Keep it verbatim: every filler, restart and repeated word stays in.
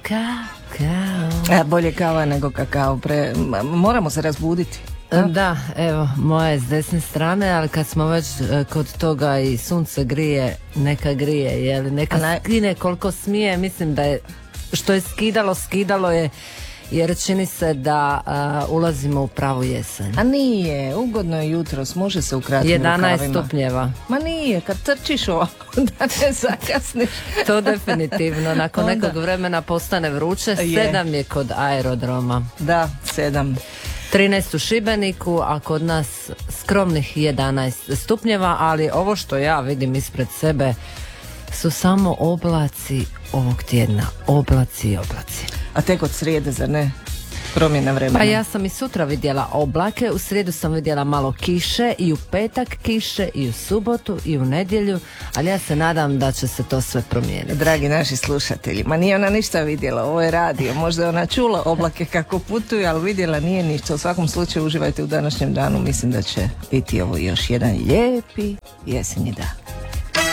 kakao. E, bolje kava nego kakao. Pre, moramo se razbuditi. A? Da, evo, moja je s desne strane, ali kad smo već kod toga i sunce grije, neka grije, jel? Neka naj... skine koliko smije, mislim da je, što je skidalo, skidalo je, jer čini se da uh, ulazimo u pravu jesen. A nije, ugodno je jutros, može se u kratkim jedanaest rukavima. Stupnjeva. Ma nije, kad trčiš ovako da ne zakasniš. To definitivno, nakon Onda. nekog vremena postane vruće, je. sedam je kod aerodroma. Da, sedam. trinaest u Šibeniku, a kod nas skromnih jedanaest stupnjeva, ali ovo što ja vidim ispred sebe su samo oblaci ovog tjedna. Oblaci i oblaci. A tek od srijede, zar ne? Promjena vremena. Pa ja sam i sutra vidjela oblake, u srijedu sam vidjela malo kiše, i u petak kiše, i u subotu, i u nedjelju, ali ja se nadam da će se to sve promijeniti. Dragi naši slušatelji, ma nije ona ništa vidjela, ovo je radio, možda je ona čula oblake kako putuju, ali vidjela nije ništa. U svakom slučaju uživajte u današnjem danu, mislim da će biti ovo još jedan lijepi jesenji dan.